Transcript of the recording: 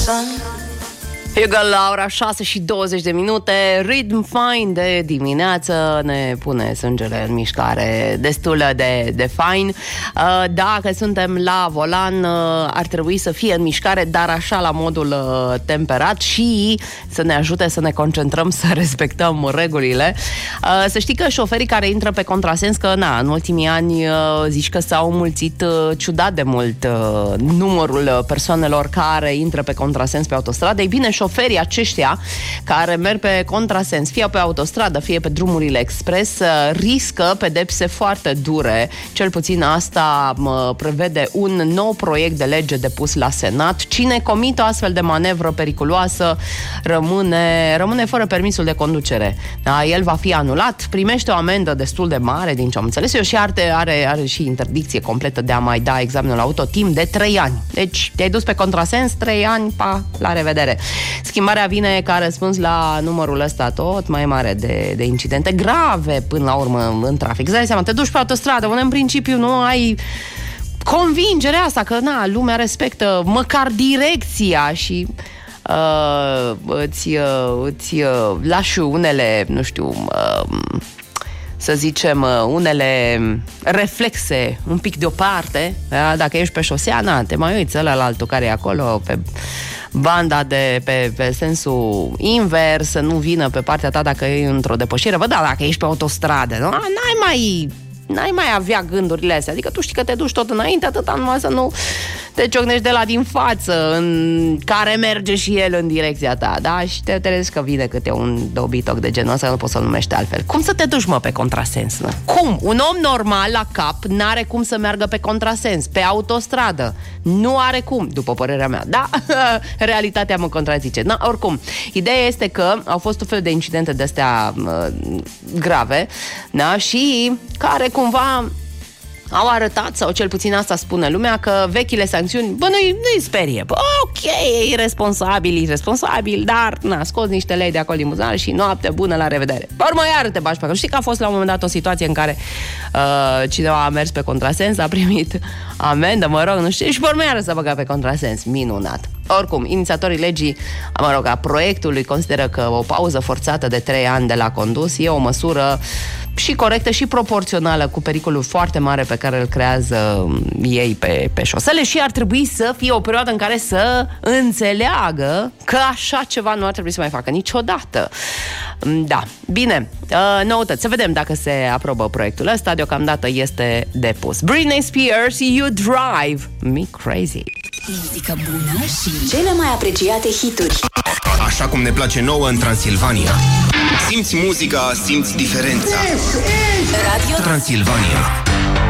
Hugo la ora 6 și 20 de minute. Rhythm Fine de dimineață ne pune sângele în mișcare destul de fain. Dacă suntem la volan, ar trebui să fie în mișcare, dar așa la modul temperat și să ne ajute să ne concentrăm, să respectăm regulile. Să știi că șoferii care intră pe contrasens, că în ultimii ani zici că s-au mulțit ciudat de mult numărul persoanelor care intră pe contrasens pe autostradă. Ei bine, șoferii aceștia care merg pe contrasens, fie pe autostradă, fie pe drumurile expres, riscă pedepse foarte dure. Cel puțin asta prevede un nou proiect de lege depus la Senat. Cine comite o astfel de manevră periculoasă rămâne fără permisul de conducere. Da, el va fi anulat, primește o amendă destul de mare, din ce am înțeles eu, și are și interdicție completă de a mai da examenul auto timp de 3 ani. Deci te-ai dus pe contrasens, 3 ani, la revedere. Schimbarea vine ca răspuns la numărul ăsta tot mai mare de incidente grave până la urmă în trafic. Îți dai seama, te duci pe autostradă, unde în principiu nu ai convingerea asta că lumea respectă măcar direcția și îți lași unele, nu știu, să zicem, unele reflexe un pic deoparte. Da? Dacă ești pe șosea, te mai uiți ăla-altul care e acolo pe banda pe sensul invers, să nu vină pe partea ta dacă e într-o depășire. Bă, da, dacă ești pe autostradă, nu? N-ai mai avea gândurile astea. Adică tu știi că te duci tot înainte, atâta numai să nu te ciocnești de la din față, în care merge și el în direcția ta, da? Și te trezi că vine câte un dobitoc de genul ăsta, nu poți să-l numești altfel. Cum să te duci, mă, pe contrasens, mă? Cum? Un om normal la cap n-are cum să meargă pe contrasens, pe autostradă. Nu are cum, după părerea mea. Da? Realitatea mă contrazice. Oricum, ideea este că au fost un fel de incidente de-astea grave, da? Și care cumva au arătat, sau cel puțin asta spune lumea, că vechile sancțiuni, nu-i sperie. Bă, ok, e irresponsabil, dar scoți niște lei de acolo din buzunar și noapte bună, la revedere. Pe urmă iară te bași pe acolo. Știi că a fost la un moment dat o situație în care cineva a mers pe contrasens, a primit amendă, nu știu, și pe urmă iară s-a băgat pe contrasens. Minunat. Oricum, inițiatorii legii, a proiectului, consideră că o pauză forțată de 3 ani de la condus e o măsură și corectă și proporțională cu pericolul foarte mare pe care îl creează ei pe șosele și ar trebui să fie o perioadă în care să înțeleagă că așa ceva nu ar trebui să mai facă niciodată. Da, bine, noutăți, să vedem dacă se aprobă proiectul ăsta, deocamdată este depus. Britney Spears, You Drive Me Crazy. Muzică bună și cele mai apreciate hituri. Așa cum ne place nouă în Transilvania. Simți muzica, simți diferența. Radio Transilvania.